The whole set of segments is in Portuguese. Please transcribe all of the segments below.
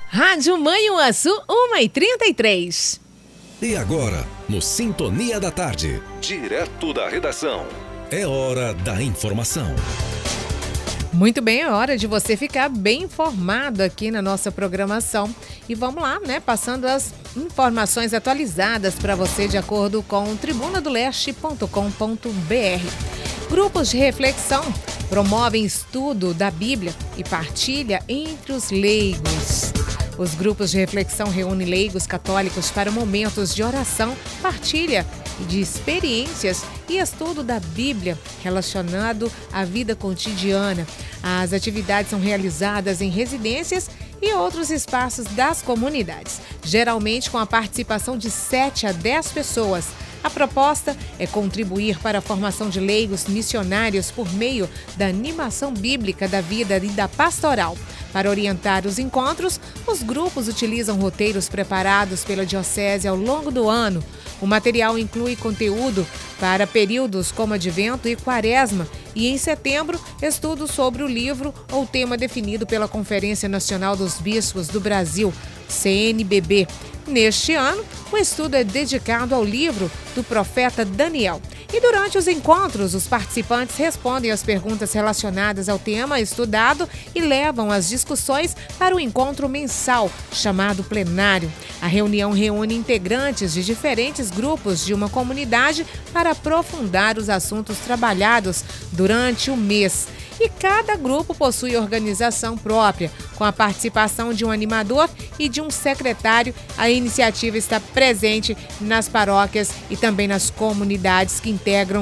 Rádio Manhuaçu, 1h33. E agora, no Sintonia da Tarde, direto da redação, é hora da informação. Muito bem, é hora de você ficar bem informado aqui na nossa programação. E vamos lá, né? Passando as informações atualizadas para você de acordo com tribunadoleste.com.br. Grupos de reflexão promovem estudo da Bíblia e partilha entre os leigos. Os grupos de reflexão reúnem leigos católicos para momentos de oração, partilha de experiências e estudo da Bíblia relacionado à vida cotidiana. As atividades são realizadas em residências e outros espaços das comunidades, geralmente com a participação de 7 a 10 pessoas. A proposta é contribuir para a formação de leigos missionários por meio da animação bíblica da vida e da pastoral. Para orientar os encontros, os grupos utilizam roteiros preparados pela Diocese ao longo do ano. O material inclui conteúdo para períodos como Advento e Quaresma e, em setembro, estudos sobre o livro ou tema definido pela Conferência Nacional dos Bispos do Brasil, CNBB. Neste ano, o estudo é dedicado ao livro do profeta Daniel. E durante os encontros, os participantes respondem às perguntas relacionadas ao tema estudado e levam as discussões para o encontro mensal, chamado plenário. A reunião reúne integrantes de diferentes grupos de uma comunidade para aprofundar os assuntos trabalhados durante o mês. E cada grupo possui organização própria, com a participação de um animador e de um secretário. A iniciativa está presente nas paróquias e também nas comunidades que integram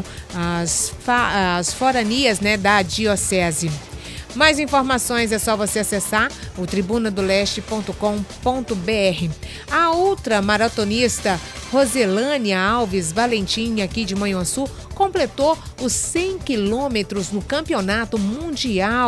as foranias, da Diocese. Mais informações é só você acessar o tribunadoleste.com.br. A outra maratonista, Roselânia Alves Valentim, aqui de Manhuaçu, completou os 100 quilômetros no Campeonato Mundial